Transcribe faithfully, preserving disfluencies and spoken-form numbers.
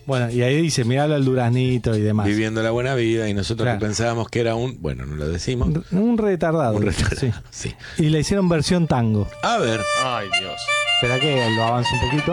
Bueno, y ahí dice, miralo al duraznito y demás. Viviendo la buena vida, y nosotros Claro. que pensábamos que era un, bueno, no lo decimos, Un, un retardado. un retardado. Sí. Sí. Y le hicieron versión tango. A ver. Ay, Dios. Espera que lo avance un poquito.